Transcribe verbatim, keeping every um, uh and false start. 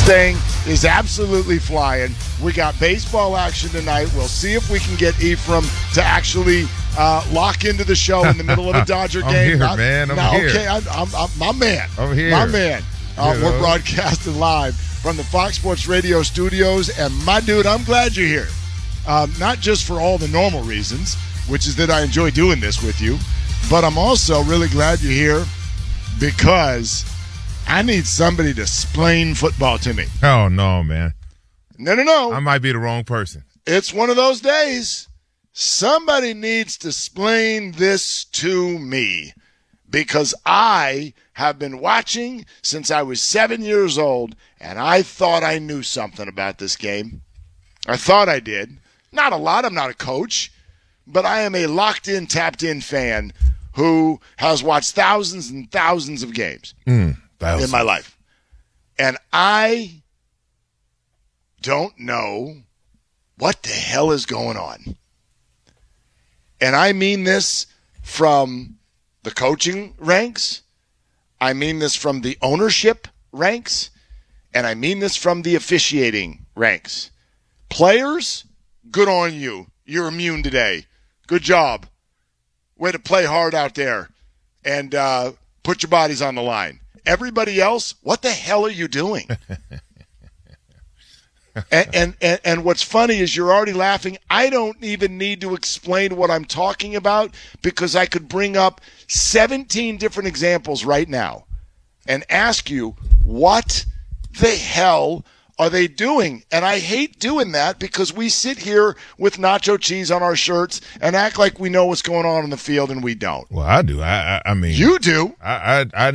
This thing is absolutely flying. We got baseball action tonight. We'll see if we can get Ephraim to actually uh, lock into the show in the middle of a Dodger I'm game. Here, Not, man. I'm not, here. Okay, I'm, I'm, I'm my man. I'm here. My man. Uh, You we're know. broadcasting live from the Fox Sports Radio studios. And my dude, I'm glad you're here. Um, not just for all the normal reasons, which is that I enjoy doing this with you, but I'm also really glad you're here because I need somebody to explain football to me. Oh, no, man. No, no, no. I might be the wrong person. It's one of those days. Somebody needs to explain this to me because I have been watching since I was seven years old, and I thought I knew something about this game. I thought I did. Not a lot. I'm not a coach, but I am a locked-in, tapped-in fan who has watched thousands and thousands of games Mm, in my life. And I don't know what the hell is going on. And I mean this from the coaching ranks. I mean this from the ownership ranks. And I mean this from the officiating ranks. Players, good on you. You're immune today. Good job. Way to play hard out there and uh, put your bodies on the line. Everybody else, what the hell are you doing? and, and, and and what's funny is you're already laughing. I don't even need to explain what I'm talking about because I could bring up seventeen different examples right now and ask you, what the hell are they doing? And I hate doing that because we sit here with nacho cheese on our shirts and act like we know what's going on in the field, and we don't. Well, I do. I, I, I mean, You do. I, I, I